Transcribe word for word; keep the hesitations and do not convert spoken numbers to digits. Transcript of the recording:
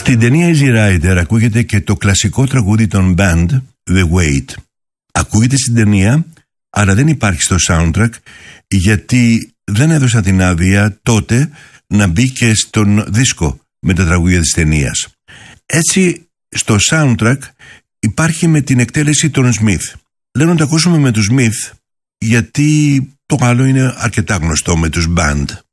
Στην ταινία Easy Rider ακούγεται και το κλασικό τραγούδι των band The Weight. Ακούγεται στην ταινία, αλλά δεν υπάρχει στο soundtrack, γιατί δεν έδωσαν την άδεια τότε να μπει και στον δίσκο με τα τραγούδια της ταινίας. Έτσι στο soundtrack υπάρχει με την εκτέλεση των Smith. Λέω να το ακούσουμε με τους Smith, γιατί το άλλο είναι αρκετά γνωστό με τους band.